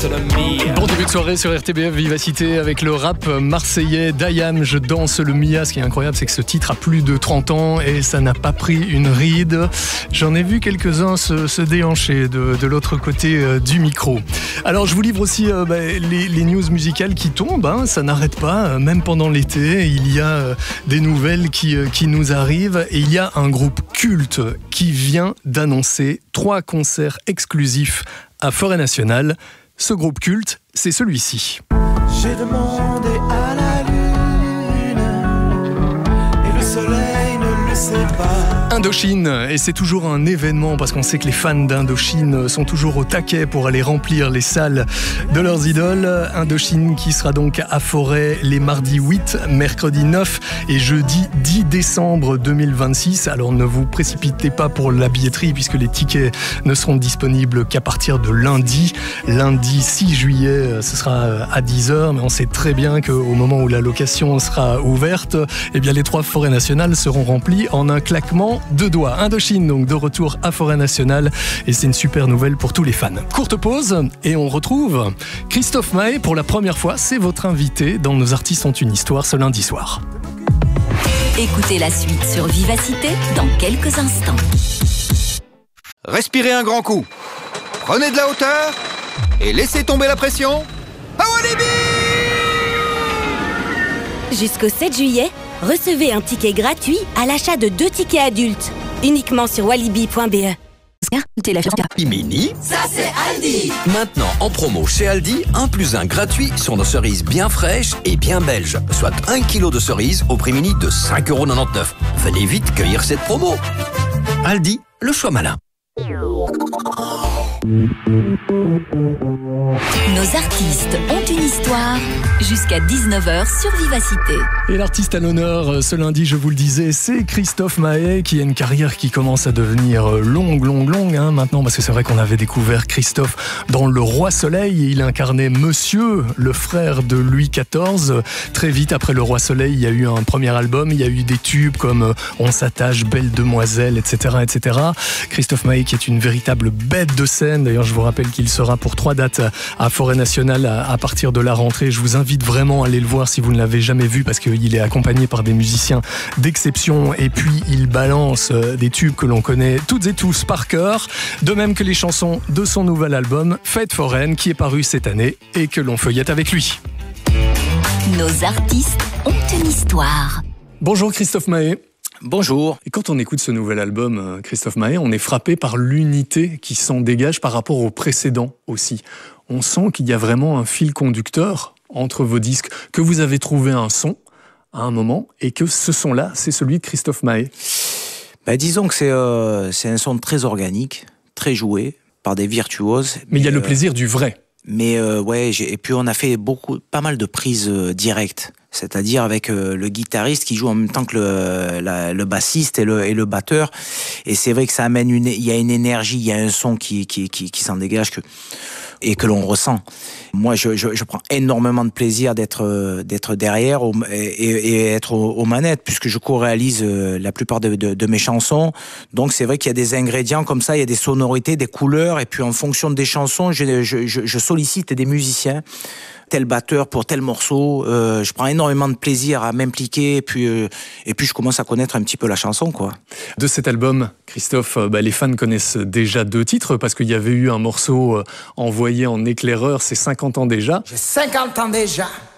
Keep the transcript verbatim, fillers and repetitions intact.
Bon début de soirée sur R T B F Vivacité avec le rap marseillais d'Ayam, Je danse le Mia. Ce qui est incroyable, c'est que ce titre a plus de trente ans et ça n'a pas pris une ride. J'en ai vu quelques-uns se, se déhancher de, de l'autre côté euh, du micro. Alors je vous livre aussi euh, bah, les, les news musicales qui tombent, hein, ça n'arrête pas, euh, même pendant l'été. Il y a euh, des nouvelles qui, euh, qui nous arrivent et il y a un groupe culte qui vient d'annoncer trois concerts exclusifs à Forêt Nationale. Ce groupe culte, c'est celui-ci. J'ai demandé à la lune et le soleil ne le sait pas. Indochine, et c'est toujours un événement parce qu'on sait que les fans d'Indochine sont toujours au taquet pour aller remplir les salles de leurs idoles. Indochine qui sera donc à Forêt les mardis huit, mercredi neuf et jeudi dix décembre deux mille vingt-six. Alors ne vous précipitez pas pour la billetterie puisque les tickets ne seront disponibles qu'à partir de lundi. Lundi six juillet, ce sera à dix heures, mais on sait très bien qu'au moment où la location sera ouverte, eh bien les trois forêts nationales seront remplies en un claquement de doigts. Indochine donc de retour à Forêt Nationale et c'est une super nouvelle pour tous les fans. Courte pause et on retrouve Christophe Maé pour la première fois. C'est votre invité dans Nos artistes ont une histoire ce lundi soir. Écoutez la suite sur Vivacité dans quelques instants. Respirez un grand coup. Prenez de la hauteur et laissez tomber la pression. À Walibi! Jusqu'au sept juillet, recevez un ticket gratuit à l'achat de deux tickets adultes, uniquement sur walibi point b e. Mini, ça c'est Aldi. Maintenant en promo chez Aldi, un plus un gratuit sur nos cerises bien fraîches et bien belges, soit un kilo de cerises au prix mini de cinq euros quatre-vingt-dix-neuf. Venez vite cueillir cette promo. Aldi, le choix malin. Nos artistes ont une histoire jusqu'à dix-neuf heures sur Vivacité. Et l'artiste à l'honneur ce lundi, je vous le disais, c'est Christophe Maé qui a une carrière qui commence à devenir longue, longue, longue hein, maintenant, parce que c'est vrai qu'on avait découvert Christophe dans Le Roi Soleil et il incarnait Monsieur, le frère de Louis quatorze. Très vite après Le Roi Soleil, il y a eu un premier album, il y a eu des tubes comme On s'attache, Belle demoiselle, et cetera, et cetera. Christophe Maé qui est une véritable bête de scène. D'ailleurs, je vous rappelle qu'il sera pour trois dates à Forêt Nationale à partir de la rentrée. Je vous invite vraiment à aller le voir si vous ne l'avez jamais vu parce qu'il est accompagné par des musiciens d'exception et puis il balance des tubes que l'on connaît toutes et tous par cœur, de même que les chansons de son nouvel album Fête foraine qui est paru cette année et que l'on feuillette avec lui. Nos artistes ont une histoire. Bonjour Christophe Maé. Bonjour. Et quand on écoute ce nouvel album, Christophe Maé, on est frappé par l'unité qui s'en dégage par rapport au précédent aussi. On sent qu'il y a vraiment un fil conducteur entre vos disques, que vous avez trouvé un son à un moment et que ce son-là, c'est celui de Christophe Maé. Bah, disons que c'est euh, c'est un son très organique, très joué par des virtuoses. Mais, mais il y a euh, le plaisir du vrai. Mais euh, ouais, j'ai, et puis on a fait beaucoup, pas mal de prises euh, directes. C'est-à-dire avec euh, le guitariste qui joue en même temps que le, la, le bassiste et le, et le batteur. Et c'est vrai que ça amène une, il y a une énergie, il y a un son qui, qui, qui, qui s'en dégage que, et que l'on ressent. Moi, je, je, je prends énormément de plaisir d'être, d'être derrière au, et, et être aux, aux manettes, puisque je co-réalise la plupart de, de, de mes chansons. Donc c'est vrai qu'il y a des ingrédients comme ça, il y a des sonorités, des couleurs, et puis en fonction des chansons, je, je, je, je sollicite des musiciens. Tel batteur pour tel morceau, euh, je prends énormément de plaisir à m'impliquer et puis, euh, et puis je commence à connaître un petit peu la chanson, quoi. De cet album, Christophe, bah, les fans connaissent déjà deux titres parce qu'il y avait eu un morceau envoyé en éclaireur, c'est cinquante ans déjà. J'ai cinquante ans déjà.